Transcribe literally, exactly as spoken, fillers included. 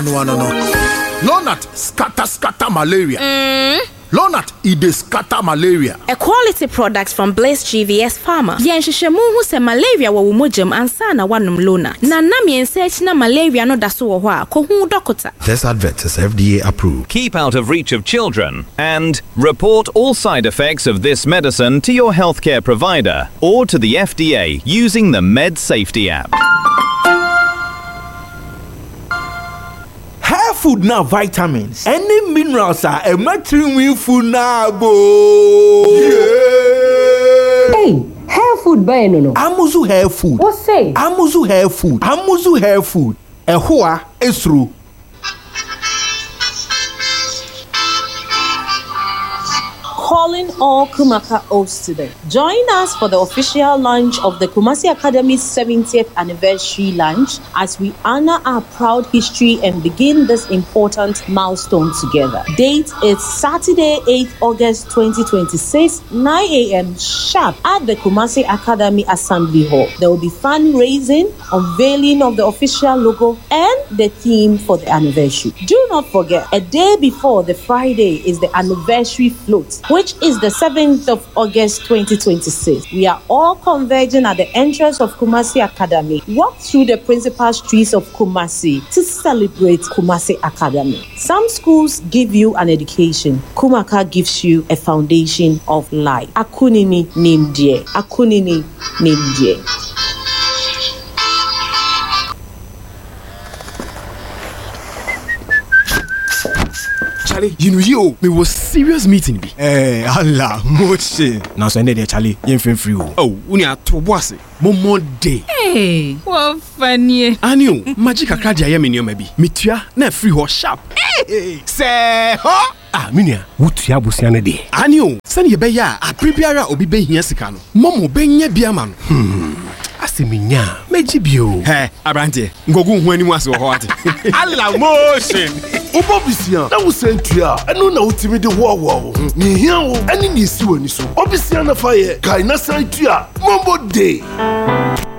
no no no. Lonat scatter scatter malaria. Mm. Lonat it dey scatter malaria. A quality product from Blaze G V S Pharma. Yen hwehwemu hu se malaria wo womojam ansa na wanom Lonat. Na nam yen search na malaria no da so wo ho a ko hu doctor. This advert is F D A approved. Keep out of reach of children and report all side effects of this medicine to your healthcare provider or to the F D A using the Med Safety app. Hair food now vitamins. Any minerals are a matching food now, bo. Yeah. Hey, hair food buy no no. Amuzu hair food. What say? Amuzu hair food. Amuzu hair food. Ehua esru. Calling all Kumaka Oats today. Join us for the official launch of the Kumasi Academy's seventieth anniversary lunch as we honor our proud history and begin this important milestone together. Date is Saturday, eighth August twenty twenty-six, nine a.m. sharp at the Kumasi Academy Assembly Hall. There will be fundraising, unveiling of the official logo, and the theme for the anniversary. Do not forget, a day before the Friday is the anniversary float, which is the seventh of August twenty twenty-six. We are all converging at the entrance of Kumasi Academy. Walk through the principal streets of Kumasi to celebrate Kumasi Academy. Some schools give you an education. Kumaka gives you a foundation of life. Akunini Nimdie. Akunini Nimdie. Charlie, you know you, me was serious meeting be. Eh, Allah, moche. Now send it there, Charlie. You feel free. Oh, we are to boss. Momo day. Hey, what funny. Anio, magic a card I am in your maybe. Mitua, na free or sharp. Hey, say, huh? Ah, minia, what ya busiane de. Anio, send ye beya, a prepare obi be here sikano. Momo benye biaman. Hmm. Asiminya, meji bio. Hey, Abrante, ngogu when you was what? Allah motion. Obobisia, na wo sentua, eno na utimi de wo wo. Ni hia wo, ani ni si wani so. Obisia na fa ye, kai na sentua, mombo day.